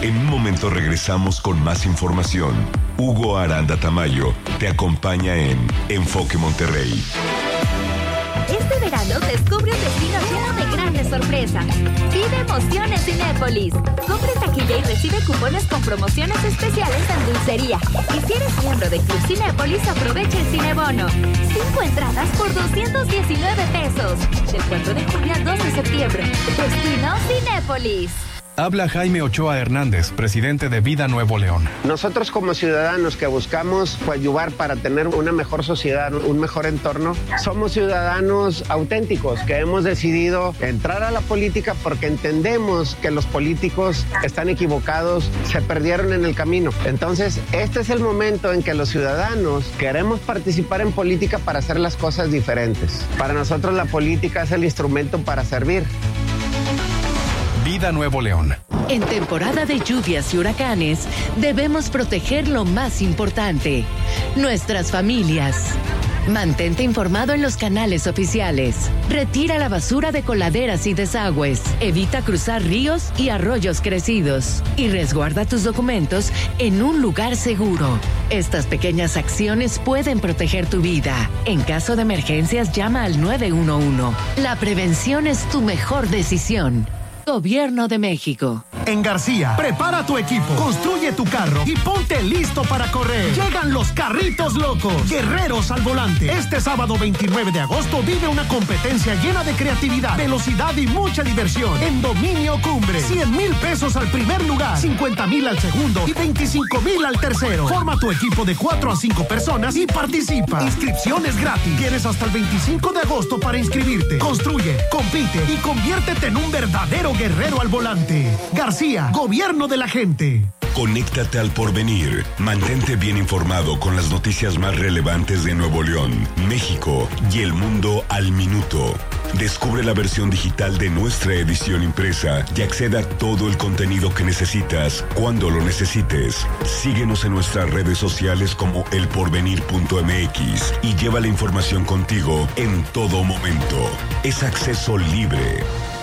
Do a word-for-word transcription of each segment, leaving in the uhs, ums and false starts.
En un momento regresamos con más información. Hugo Aranda Tamayo te acompaña en Enfoque Monterrey. Este verano descubre un destino lleno de grandes sorpresas. Vive emociones Cinépolis. Compre taquilla y recibe cupones con promociones especiales en dulcería. Y si eres miembro de Club Cinépolis, aprovecha el Cinebono. Cinco entradas por doscientos diecinueve pesos. Del cuatro de julio al dos de septiembre. Destino Cinépolis. Habla Jaime Ochoa Hernández, presidente de Vida Nuevo León. Nosotros como ciudadanos que buscamos coadyuvar para tener una mejor sociedad, un mejor entorno, somos ciudadanos auténticos que hemos decidido entrar a la política porque entendemos que los políticos están equivocados, se perdieron en el camino. Entonces, este es el momento en que los ciudadanos queremos participar en política para hacer las cosas diferentes. Para nosotros la política es el instrumento para servir. Vida Nuevo León. En temporada de lluvias y huracanes, debemos proteger lo más importante, nuestras familias. Mantente informado en los canales oficiales. Retira la basura de coladeras y desagües. Evita cruzar ríos y arroyos crecidos. Y resguarda tus documentos en un lugar seguro. Estas pequeñas acciones pueden proteger tu vida. En caso de emergencias, llama al nueve uno uno. La prevención es tu mejor decisión. Gobierno de México. En García, prepara tu equipo, construye tu carro y ponte listo para correr. Llegan los carritos locos, guerreros al volante. Este sábado veintinueve de agosto vive una competencia llena de creatividad, velocidad y mucha diversión en Dominio Cumbre. cien mil pesos al primer lugar, cincuenta mil al segundo y veinticinco mil al tercero. Forma tu equipo de cuatro a cinco personas y participa. Inscripciones gratis. Tienes hasta el veinticinco de agosto para inscribirte. Construye, compite y conviértete en un verdadero guerrero al volante. García, gobierno de la gente. Conéctate al porvenir. Mantente bien informado con las noticias más relevantes de Nuevo León, México y el mundo al minuto. Descubre la versión digital de nuestra edición impresa y acceda a todo el contenido que necesitas cuando lo necesites. Síguenos en nuestras redes sociales como el porvenir punto m x y lleva la información contigo en todo momento. Es acceso libre.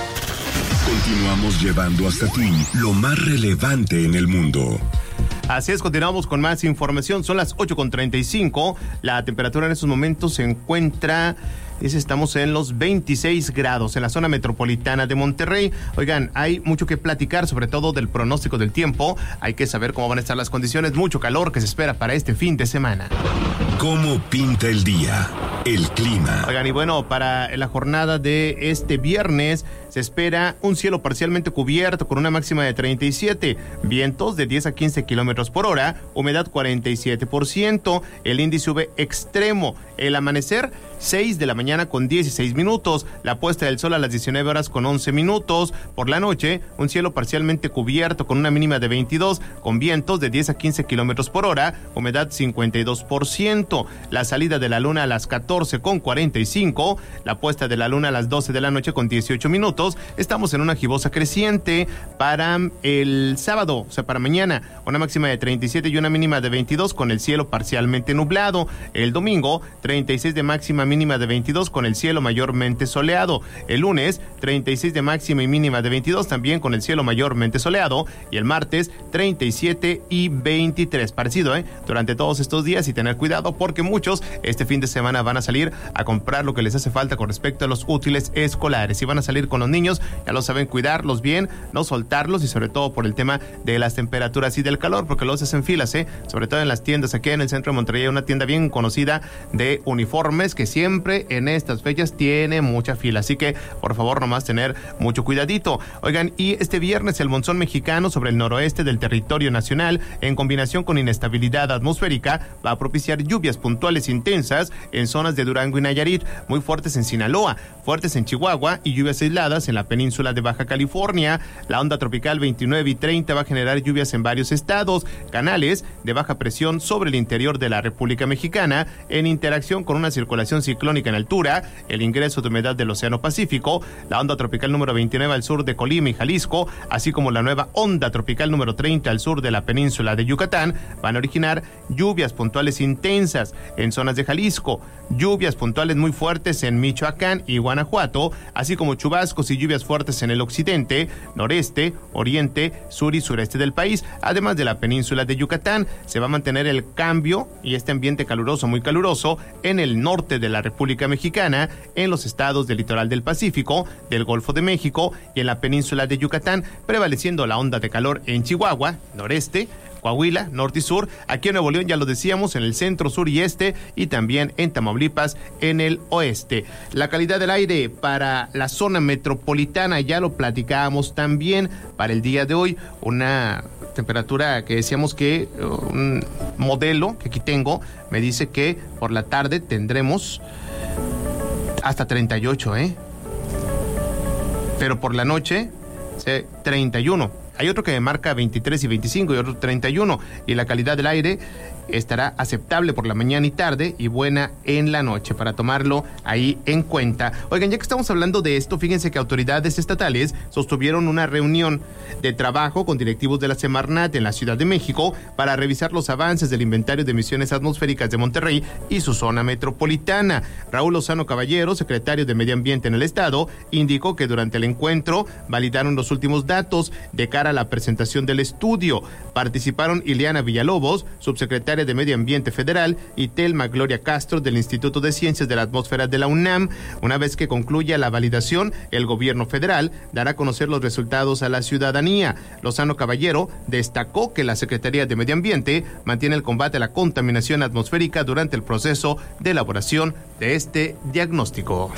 Continuamos llevando hasta ti lo más relevante en el mundo. Así es, continuamos con más información. Son las ocho con treinta y cinco. La temperatura en estos momentos se encuentra... Es, estamos en los veintiséis grados en la zona metropolitana de Monterrey. Oigan, hay mucho que platicar, sobre todo del pronóstico del tiempo. Hay que saber cómo van a estar las condiciones. Mucho calor que se espera para este fin de semana. ¿Cómo pinta el día? El clima. Oigan, y bueno, para la jornada de este viernes se espera un cielo parcialmente cubierto con una máxima de treinta y siete, vientos de diez a quince kilómetros por hora, humedad cuarenta y siete por ciento, el índice U V extremo, el amanecer seis de la mañana con dieciséis minutos, la puesta del sol a las diecinueve horas con once minutos, por la noche un cielo parcialmente cubierto con una mínima de veintidós, con vientos de diez a quince kilómetros por hora, humedad cincuenta y dos por ciento, la salida de la luna a las catorce con cuarenta y cinco, la puesta de la luna a las doce de la noche con dieciocho minutos. Estamos en una gibosa creciente para el sábado, o sea, para mañana, una máxima de treinta y siete y una mínima de veintidós con el cielo parcialmente nublado. El domingo, treinta y seis de máxima, mínima de veintidós con el cielo mayormente soleado. El lunes, treinta y seis de máxima y mínima de veintidós también con el cielo mayormente soleado. Y el martes, treinta y siete y veintitrés. Parecido, ¿eh? Durante todos estos días, y tener cuidado porque muchos este fin de semana van a salir a comprar lo que les hace falta con respecto a los útiles escolares. Y van a salir con los niños, ya lo saben, cuidarlos bien, no soltarlos, y sobre todo por el tema de las temperaturas y del calor, porque los hacen filas, ¿eh? Sobre todo en las tiendas. Aquí en el centro de Monterrey hay una tienda bien conocida de uniformes que siempre en estas fechas tiene mucha fila, así que por favor nomás tener mucho cuidadito. Oigan, y este viernes el monzón mexicano sobre el noroeste del territorio nacional, en combinación con inestabilidad atmosférica, va a propiciar lluvias puntuales intensas en zonas de Durango y Nayarit, muy fuertes en Sinaloa, fuertes en Chihuahua y lluvias aisladas en la península de Baja California. La onda tropical veintinueve y treinta va a generar lluvias en varios estados, canales de baja presión sobre el interior de la República Mexicana, en interacción con una circulación ciclónica en altura, el ingreso de humedad del Océano Pacífico, la onda tropical número veintinueve al sur de Colima y Jalisco, así como la nueva onda tropical número treinta al sur de la península de Yucatán, van a originar lluvias puntuales intensas en zonas de Jalisco, lluvias puntuales muy fuertes en Michoacán y Guanajuato, así como chubascos y lluvias fuertes en el occidente, noreste, oriente, sur y sureste del país, además de la península de Yucatán. Se va a mantener el cambio y este ambiente caluroso, muy caluroso, en el norte de la República Mexicana, en los estados del litoral del Pacífico, del Golfo de México y en la península de Yucatán, prevaleciendo la onda de calor en Chihuahua, noreste, Coahuila, norte y sur, aquí en Nuevo León, ya lo decíamos, en el centro, sur y este, y también en Tamaulipas, en el oeste. La calidad del aire para la zona metropolitana, ya lo platicábamos también para el día de hoy, una temperatura que decíamos que un modelo que aquí tengo me dice que por la tarde tendremos hasta treinta y ocho, ¿eh? Pero por la noche, treinta y uno. Hay otro que marca veintitrés y veinticinco y otro treinta y uno. Y la calidad del aire estará aceptable por la mañana y tarde y buena en la noche, para tomarlo ahí en cuenta. Oigan, ya que estamos hablando de esto, fíjense que autoridades estatales sostuvieron una reunión de trabajo con directivos de la Semarnat en la Ciudad de México para revisar los avances del inventario de emisiones atmosféricas de Monterrey y su zona metropolitana. Raúl Lozano Caballero, secretario de Medio Ambiente en el estado, indicó que durante el encuentro validaron los últimos datos de cara a la presentación del estudio. Participaron Ileana Villalobos, subsecretaria de Medio Ambiente Federal, y Telma Gloria Castro del Instituto de Ciencias de la Atmósfera de la UNAM. Una vez que concluya la validación, el gobierno federal dará a conocer los resultados a la ciudadanía. Lozano Caballero destacó que la Secretaría de Medio Ambiente mantiene el combate a la contaminación atmosférica durante el proceso de elaboración de este diagnóstico.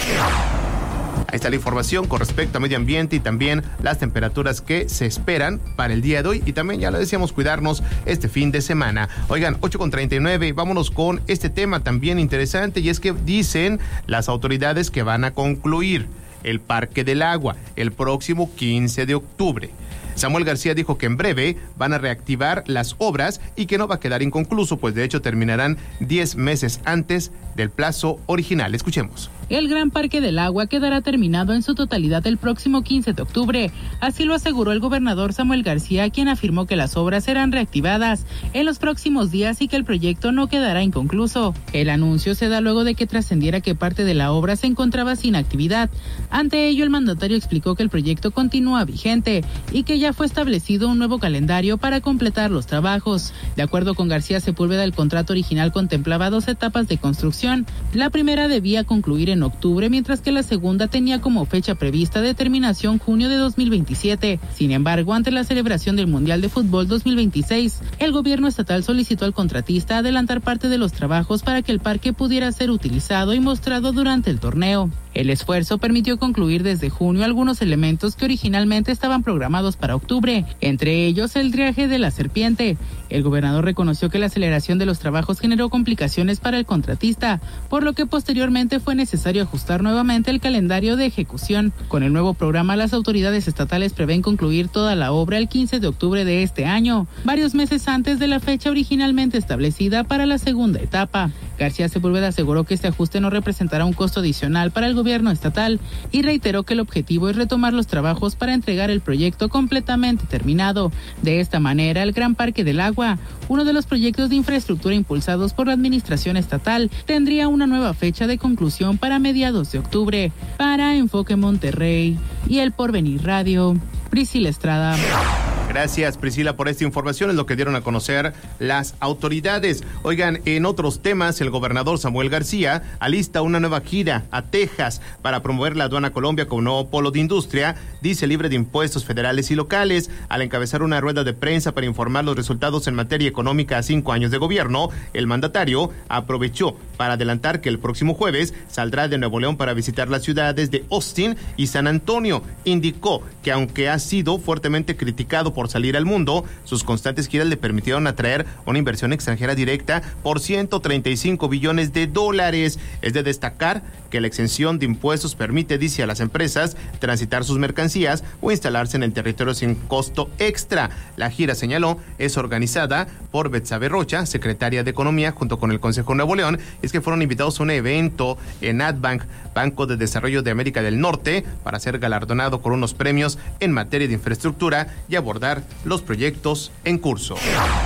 Ahí está la información con respecto a medio ambiente y también las temperaturas que se esperan para el día de hoy, y también, ya lo decíamos, cuidarnos este fin de semana. Oigan, ocho con treinta y nueve, vámonos con este tema también interesante, y es que dicen las autoridades que van a concluir el Parque del Agua el próximo quince de octubre. Samuel García dijo que en breve van a reactivar las obras y que no va a quedar inconcluso, pues de hecho terminarán diez meses antes del plazo original. Escuchemos. El Gran Parque del Agua quedará terminado en su totalidad el próximo quince de octubre. Así lo aseguró el gobernador Samuel García, quien afirmó que las obras serán reactivadas en los próximos días y que el proyecto no quedará inconcluso. El anuncio se da luego de que trascendiera que parte de la obra se encontraba sin actividad. Ante ello, el mandatario explicó que el proyecto continúa vigente y que ya fue establecido un nuevo calendario para completar los trabajos. De acuerdo con García Sepúlveda, el contrato original contemplaba dos etapas de construcción. La primera debía concluir en octubre, mientras que la segunda tenía como fecha prevista de terminación junio de dos mil veintisiete. Sin embargo, ante la celebración del Mundial de Fútbol dos mil veintiséis, el gobierno estatal solicitó al contratista adelantar parte de los trabajos para que el parque pudiera ser utilizado y mostrado durante el torneo. El esfuerzo permitió concluir desde junio algunos elementos que originalmente estaban programados para octubre, entre ellos el triaje de la serpiente. El gobernador reconoció que la aceleración de los trabajos generó complicaciones para el contratista, por lo que posteriormente fue necesario ajustar nuevamente el calendario de ejecución. Con el nuevo programa, las autoridades estatales prevén concluir toda la obra el quince de octubre de este año, varios meses antes de la fecha originalmente establecida para la segunda etapa. García Sepúlveda aseguró que este ajuste no representará un costo adicional para el gobierno estatal y reiteró que el objetivo es retomar los trabajos para entregar el proyecto completamente terminado. De esta manera, el Gran Parque del Agua, uno de los proyectos de infraestructura impulsados por la administración estatal, tendría una nueva fecha de conclusión para mediados de octubre. Para Enfoque Monterrey y El Porvenir Radio, Priscila Estrada. Gracias, Priscila, por esta información, es lo que dieron a conocer las autoridades. Oigan, en otros temas, el gobernador Samuel García alista una nueva gira a Texas para promover la aduana Colombia como nuevo polo de industria, dice libre de impuestos federales y locales. Al encabezar una rueda de prensa para informar los resultados en materia económica a cinco años de gobierno, el mandatario aprovechó para adelantar que el próximo jueves saldrá de Nuevo León para visitar las ciudades de Austin y San Antonio. Indicó que aunque ha sido fuertemente criticado por salir al mundo, sus constantes giras le permitieron atraer una inversión extranjera directa por ciento treinta y cinco billones de dólares. Es de destacar que la exención de impuestos permite, dice, a las empresas transitar sus mercancías o instalarse en el territorio sin costo extra. La gira, señaló, es organizada por Betsabe Rocha, secretaria de Economía, junto con el Consejo de Nuevo León. Es que fueron invitados a un evento en Adbank, Banco de Desarrollo de América del Norte, para ser galardonado con unos premios en materia de infraestructura y abordar los proyectos en curso.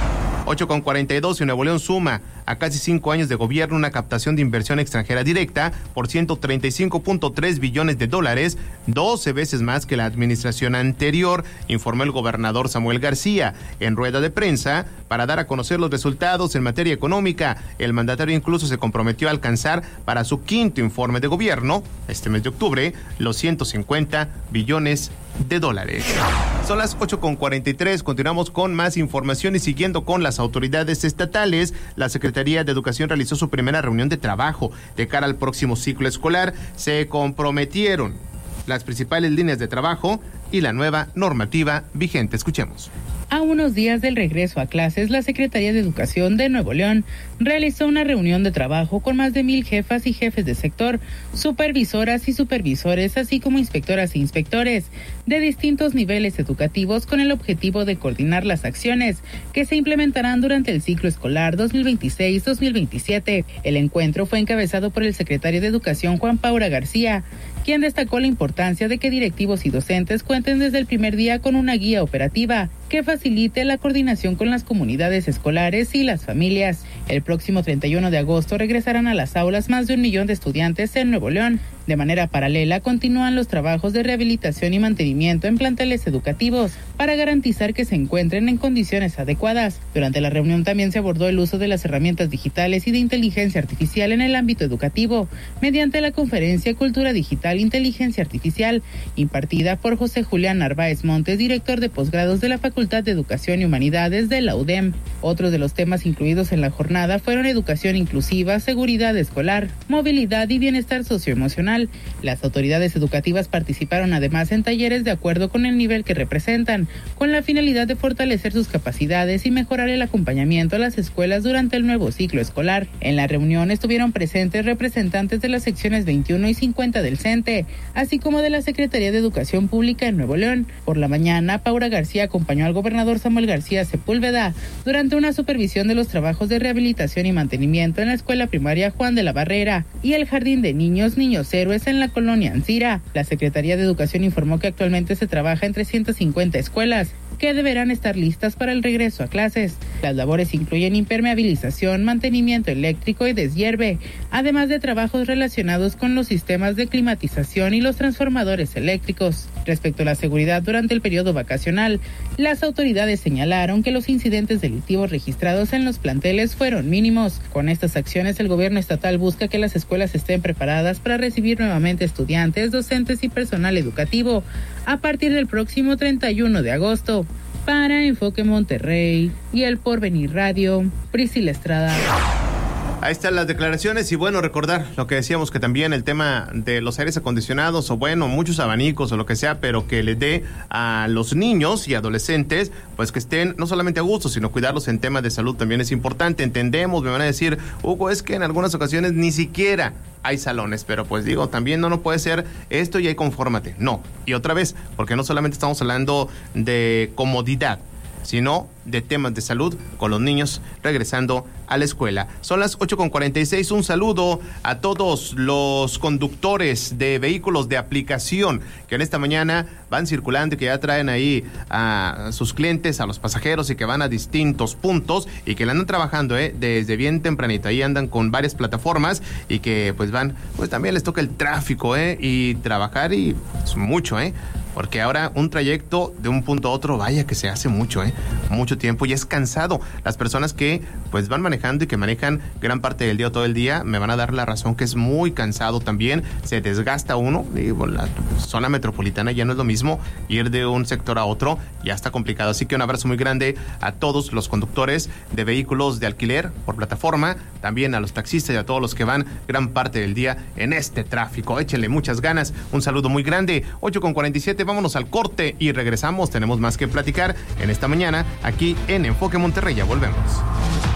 ocho con cuarenta y dos y Nuevo León suma a casi cinco años de gobierno una captación de inversión extranjera directa por ciento treinta y cinco punto tres billones de dólares, doce veces más que la administración anterior, informó el gobernador Samuel García en rueda de prensa para dar a conocer los resultados en materia económica. El mandatario incluso se comprometió a alcanzar para su quinto informe de gobierno, este mes de octubre, los ciento cincuenta billones de dólares. Son las ocho con cuarenta y tres, continuamos con más información y siguiendo con las autoridades estatales. La Secretaría de Educación realizó su primera reunión de trabajo de cara al próximo ciclo escolar. Se comprometieron las principales líneas de trabajo y la nueva normativa vigente. Escuchemos. A unos días del regreso a clases, la Secretaría de Educación de Nuevo León realizó una reunión de trabajo con más de mil jefas y jefes de sector, supervisoras y supervisores, así como inspectoras e inspectores de distintos niveles educativos, con el objetivo de coordinar las acciones que se implementarán durante el ciclo escolar dos mil veintiséis dos mil veintisiete. El encuentro fue encabezado por el secretario de Educación, Juan Paura García, quien destacó la importancia de que directivos y docentes cuenten desde el primer día con una guía operativa que facilite la coordinación con las comunidades escolares y las familias. El próximo treinta y uno de agosto regresarán a las aulas más de un millón de estudiantes en Nuevo León. De manera paralela, continúan los trabajos de rehabilitación y mantenimiento en planteles educativos para garantizar que se encuentren en condiciones adecuadas. Durante la reunión también se abordó el uso de las herramientas digitales y de inteligencia artificial en el ámbito educativo, mediante la conferencia Cultura Digital Inteligencia Artificial, impartida por José Julián Narváez Montes, director de posgrados de la Facultad de Educación y Humanidades de la U D E M. Otros de los temas incluidos en la jornada fueron educación inclusiva, seguridad escolar, movilidad y bienestar socioemocional. Las autoridades educativas participaron además en talleres de acuerdo con el nivel que representan, con la finalidad de fortalecer sus capacidades y mejorar el acompañamiento a las escuelas durante el nuevo ciclo escolar. En la reunión estuvieron presentes representantes de las secciones veintiuno y cincuenta del CENTE, así como de la Secretaría de Educación Pública en Nuevo León. Por la mañana, Paura García acompañó al gobernador Samuel García Sepúlveda durante una supervisión de los trabajos de rehabilitación y mantenimiento en la escuela primaria Juan de la Barrera y el jardín de niños Niños Héroes en la colonia Ancira. La Secretaría de Educación informó que actualmente se trabaja en trescientas cincuenta escuelas que deberán estar listas para el regreso a clases. Las labores incluyen impermeabilización, mantenimiento eléctrico y deshierve, además de trabajos relacionados con los sistemas de climatización y los transformadores eléctricos. Respecto a la seguridad durante el periodo vacacional, las autoridades señalaron que los incidentes delictivos registrados en los planteles fueron mínimos. Con estas acciones, el gobierno estatal busca que las escuelas estén preparadas para recibir nuevamente estudiantes, docentes y personal educativo a partir del próximo treinta y uno de agosto. Para Enfoque Monterrey y El Porvenir Radio, Priscila Estrada. Ahí están las declaraciones y bueno, recordar lo que decíamos, que también el tema de los aires acondicionados o bueno, muchos abanicos o lo que sea, pero que les dé a los niños y adolescentes, pues que estén no solamente a gusto, sino cuidarlos en temas de salud también es importante. Entendemos, me van a decir, Hugo, es que en algunas ocasiones ni siquiera hay salones, pero pues digo, también no, no puede ser esto y ahí confórmate. No, y otra vez, porque no solamente estamos hablando de comodidad, sino de temas de salud con los niños regresando a la escuela. Son las ocho con cuarenta y seis. Un saludo a todos los conductores de vehículos de aplicación que en esta mañana van circulando y que ya traen ahí a sus clientes, a los pasajeros y que van a distintos puntos y que le andan trabajando eh, desde bien tempranito. Ahí andan con varias plataformas y que pues van, pues también les toca el tráfico eh, y trabajar y pues, mucho, ¿eh? Porque ahora un trayecto de un punto a otro, vaya que se hace mucho, ¿eh? Mucho tiempo y es cansado. Las personas que pues van manejando y que manejan gran parte del día o todo el día, me van a dar la razón que es muy cansado también. Se desgasta uno. Digo, la zona metropolitana ya no es lo mismo. Ir de un sector a otro ya está complicado. Así que un abrazo muy grande a todos los conductores de vehículos de alquiler por plataforma, también a los taxistas y a todos los que van gran parte del día en este tráfico. Échenle muchas ganas. Un saludo muy grande. ocho con cuarenta y siete. Vámonos al corte y regresamos. Tenemos más que platicar en esta mañana aquí en Enfoque Monterrey. Ya volvemos.